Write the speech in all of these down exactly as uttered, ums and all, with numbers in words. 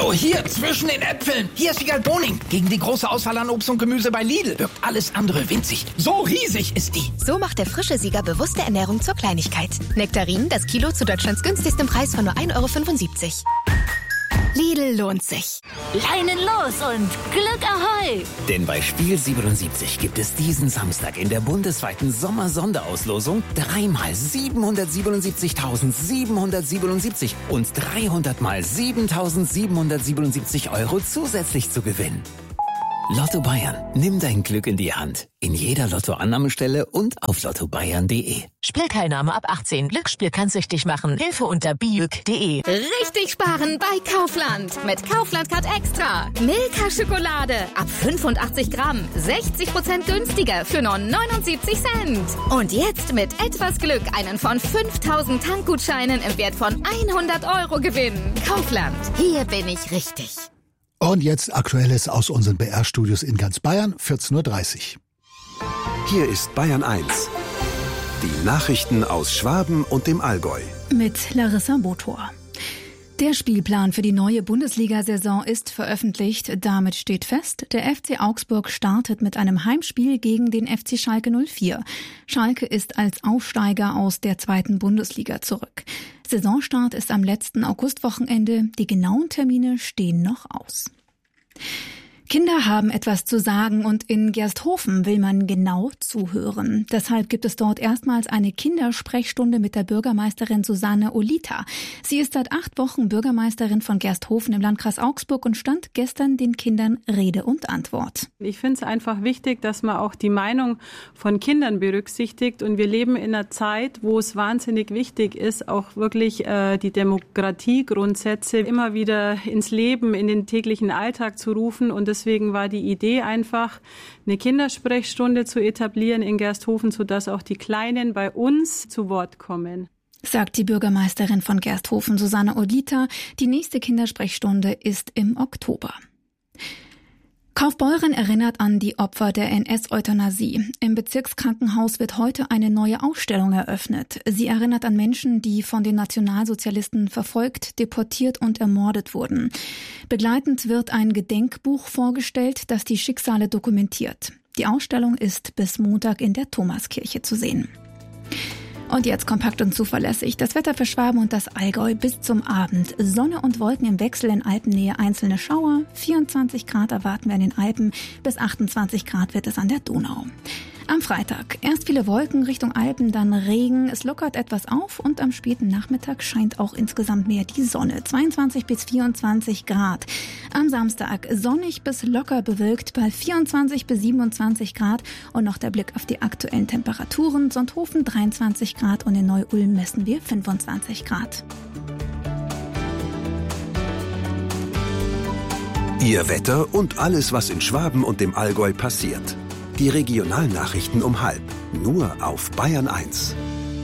Hallo, hier zwischen den Äpfeln. Hier ist Wiegald Boning. Gegen die große Auswahl an Obst und Gemüse bei Lidl wirkt alles andere winzig. So riesig ist die. So macht der frische Sieger bewusste Ernährung zur Kleinigkeit. Nektarinen, das Kilo zu Deutschlands günstigstem Preis von nur ein Euro fünfundsiebzig. Lidl lohnt sich. Leinen los und Glück ahoi! Denn bei Spiel siebenundsiebzig gibt es diesen Samstag in der bundesweiten Sommer-Sonderauslosung dreimal siebenhundertsiebenundsiebzigtausendsiebenhundertsiebenundsiebzig und dreihundert mal siebentausendsiebenhundertsiebenundsiebzig Euro zusätzlich zu gewinnen. Lotto Bayern. Nimm dein Glück in die Hand. In jeder Lottoannahmestelle und auf lotto bayern punkt de. Spielteilnahme ab achtzehn. Glücksspiel kann süchtig machen. Hilfe unter biüg punkt de. Richtig sparen bei Kaufland. Mit Kaufland Card Extra. Milka Schokolade ab fünfundachtzig Gramm. sechzig Prozent günstiger für nur neunundsiebzig Cent. Und jetzt mit etwas Glück einen von fünftausend Tankgutscheinen im Wert von hundert Euro gewinnen. Kaufland. Hier bin ich richtig. Und jetzt Aktuelles aus unseren B R-Studios in ganz Bayern, vierzehn Uhr dreißig. Hier ist Bayern eins. Die Nachrichten aus Schwaben und dem Allgäu. Mit Larissa Botor. Der Spielplan für die neue Bundesliga-Saison ist veröffentlicht. Damit steht fest, der F C Augsburg startet mit einem Heimspiel gegen den F C Schalke null vier. Schalke ist als Aufsteiger aus der zweiten Bundesliga zurück. Saisonstart ist am letzten Augustwochenende. Die genauen Termine stehen noch aus. Kinder haben etwas zu sagen und in Gersthofen will man genau zuhören. Deshalb gibt es dort erstmals eine Kindersprechstunde mit der Bürgermeisterin Susanne Olita. Sie ist seit acht Wochen Bürgermeisterin von Gersthofen im Landkreis Augsburg und stand gestern den Kindern Rede und Antwort. Ich finde es einfach wichtig, dass man auch die Meinung von Kindern berücksichtigt. Und wir leben in einer Zeit, wo es wahnsinnig wichtig ist, auch wirklich äh, die Demokratiegrundsätze immer wieder ins Leben, in den täglichen Alltag zu rufen. Und das Deswegen war die Idee einfach, eine Kindersprechstunde zu etablieren in Gersthofen, sodass auch die Kleinen bei uns zu Wort kommen. Sagt die Bürgermeisterin von Gersthofen, Susanne Olita. Die nächste Kindersprechstunde ist im Oktober. Kaufbeuren erinnert an die Opfer der N S-Euthanasie. Im Bezirkskrankenhaus wird heute eine neue Ausstellung eröffnet. Sie erinnert an Menschen, die von den Nationalsozialisten verfolgt, deportiert und ermordet wurden. Begleitend wird ein Gedenkbuch vorgestellt, das die Schicksale dokumentiert. Die Ausstellung ist bis Montag in der Thomaskirche zu sehen. Und jetzt kompakt und zuverlässig. Das Wetter für Schwaben und das Allgäu bis zum Abend. Sonne und Wolken im Wechsel, in Alpennähe einzelne Schauer. vierundzwanzig Grad erwarten wir in den Alpen. Bis achtundzwanzig Grad wird es an der Donau. Am Freitag erst viele Wolken Richtung Alpen, dann Regen. Es lockert etwas auf und am späten Nachmittag scheint auch insgesamt mehr die Sonne. zweiundzwanzig bis vierundzwanzig Grad. Am Samstag sonnig bis locker bewölkt bei vierundzwanzig bis siebenundzwanzig Grad. Und noch der Blick auf die aktuellen Temperaturen. Sonthofen dreiundzwanzig Grad und in Neu-Ulm messen wir fünfundzwanzig Grad. Ihr Wetter und alles, was in Schwaben und dem Allgäu passiert. Die Regionalnachrichten um halb. Nur auf Bayern eins.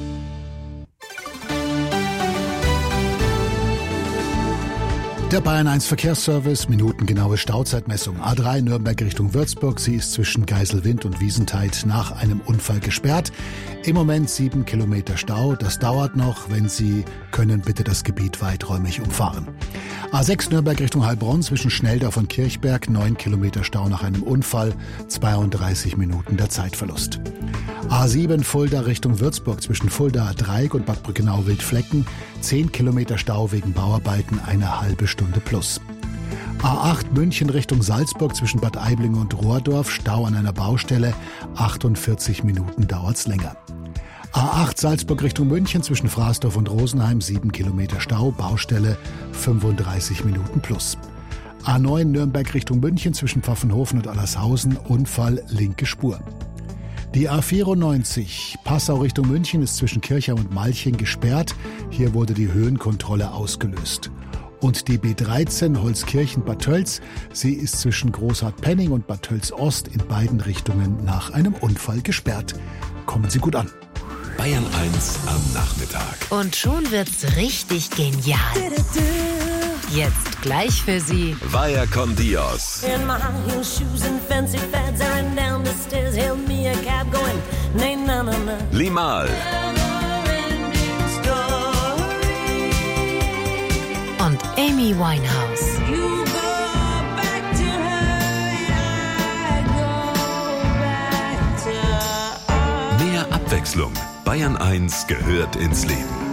Der Bayern eins Verkehrsservice, minutengenaue Stauzeitmessung. A drei Nürnberg Richtung Würzburg. Sie ist zwischen Geiselwind und Wiesentheid nach einem Unfall gesperrt. Im Moment sieben Kilometer Stau. Das dauert noch. Wenn Sie können, bitte das Gebiet weiträumig umfahren. A sechs Nürnberg Richtung Heilbronn zwischen Schnelldorf und Kirchberg. neun Kilometer Stau nach einem Unfall. zweiunddreißig Minuten der Zeitverlust. A sieben Fulda Richtung Würzburg zwischen Fulda Dreieck und Bad Brückenau-Wildflecken. zehn Kilometer Stau wegen Bauarbeiten, eine halbe Stunde plus. A acht München Richtung Salzburg zwischen Bad Aibling und Rohrdorf. Stau an einer Baustelle. achtundvierzig Minuten dauert's länger. A acht Salzburg Richtung München zwischen Fraßdorf und Rosenheim. sieben Kilometer Stau. Baustelle. fünfunddreißig Minuten plus. A neun Nürnberg Richtung München zwischen Pfaffenhofen und Allershausen. Unfall, linke Spur. Die A vierundneunzig Passau Richtung München ist zwischen Kirchheim und Malching gesperrt. Hier wurde die Höhenkontrolle ausgelöst. Und die B dreizehn Holzkirchen-Bad Tölz, sie ist zwischen Großhardt-Penning und Bad Tölz-Ost in beiden Richtungen nach einem Unfall gesperrt. Kommen Sie gut an. Bayern eins am Nachmittag. Und schon wird's richtig genial. Jetzt gleich für Sie Vaya con Dios. In my high heel shoes and fancy fads, airing down the stairs, hail me a cab going, nay, na, na, na. Limahl. und Amy Winehouse. Mehr Abwechslung. Bayern eins gehört ins Leben.